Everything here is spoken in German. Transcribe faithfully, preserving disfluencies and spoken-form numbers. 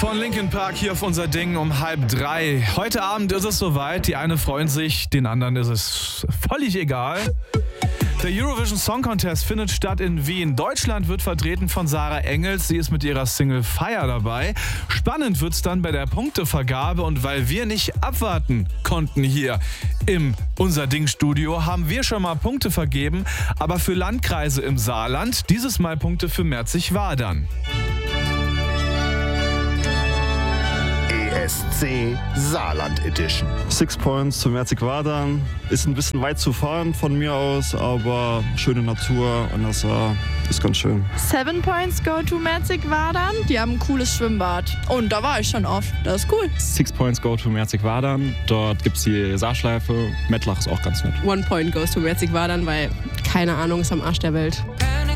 von Linkin Park hier auf unser Ding um halb drei. Heute Abend ist es soweit. Die einen freuen sich, den anderen ist es völlig egal. Der Eurovision Song Contest findet statt in Wien. Deutschland wird vertreten von Sarah Engels. Sie ist mit ihrer Single Fire dabei. Spannend wird's dann bei der Punktevergabe. Und weil wir nicht abwarten konnten hier im Unser Ding Studio, haben wir schon mal Punkte vergeben. Aber für Landkreise im Saarland. Dieses Mal Punkte für Merzig-Wadern. E S C Saarland Edition. Six Points zu Merzig-Wadern. Ist ein bisschen weit zu fahren von mir aus, aber schöne Natur und das äh, ist ganz schön. Seven Points go to Merzig-Wadern. Die haben ein cooles Schwimmbad. Und da war ich schon oft. Das ist cool. Six Points go to Merzig-Wadern. Dort gibt es die Saarschleife. Mettlach ist auch ganz nett. One Point goes to Merzig-Wadern, weil keine Ahnung ist am Arsch der Welt.